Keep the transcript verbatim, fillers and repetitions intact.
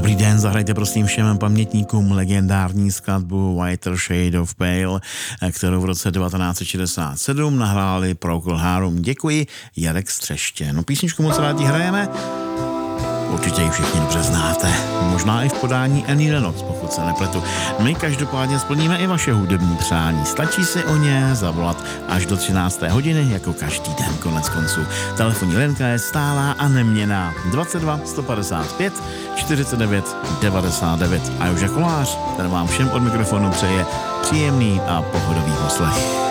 Dobrý den, zahrajte prosím všem pamětníkům legendární skladbu Whiter Shade of Pale, kterou v roce devatenáct set šedesát sedm nahráli Procol Harum. Děkuji, Jarek Střeště. No písničku moc rádi hrajeme, určitě ji všichni dobře znáte, možná i v podání Annie Lennox, pokud se nepletu. My každopádně splníme i vaše hudební přání. Stačí si o ně zavolat až do třinácté hodiny, jako každý den konec konců. Telefonní linka je stálá a neměnná dvacet dva sto padesát pět čtyřicet devět devadesát devět. A Joža Kolář, ten vám všem od mikrofonu přeje příjemný a pohodový poslech.